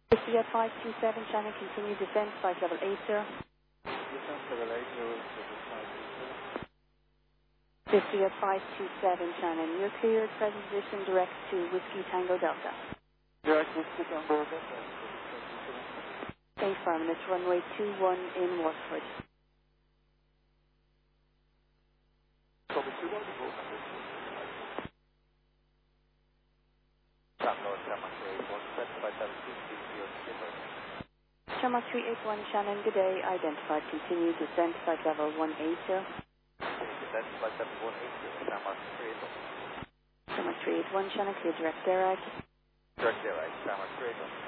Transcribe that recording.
Whiskey at 527, Shannon, continue descent, flight level 80. Descent level 80, Whiskey at 527, Shannon, you're cleared, present position direct to Whiskey Tango Delta. direct Whiskey Tango Delta. Affirmative, runway 21 in Watford. Copy 21, go. Download Shamrock 381, set by 760, Shamrock 381, Shannon, good day, identified, continue descent, flight level 180. Descent by 7180, Shamrock 381. Shamrock 381, Shannon, clear direct air right. Direct air right, Shamrock 381.